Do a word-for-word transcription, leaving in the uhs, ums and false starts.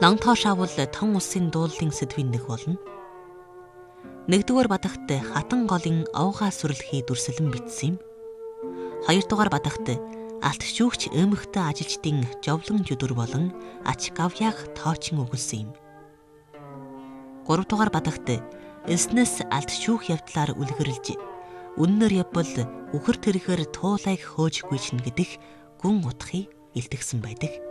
Донтоо шавал тон улсын дууллын сэдвийн нэг болно. Нэгдүгээр бадагт хатан голын овгаа сүрлэхий дүрслэн бичсэн юм. Хоёрдугаар бадагт алт шүүгч эмэгтэй ажилчдын жовлон жүдөр болон ач гавьяах тоочин өгүүлсэн юм. Гуравдугаар бадагт элснээс алт шүүх явдлаар үлгэрлж үннээр явбал үхэр тэрхээр туулайг хөөж гүйчнэ гэдэг гүн утгыг илтгэсэн байдаг.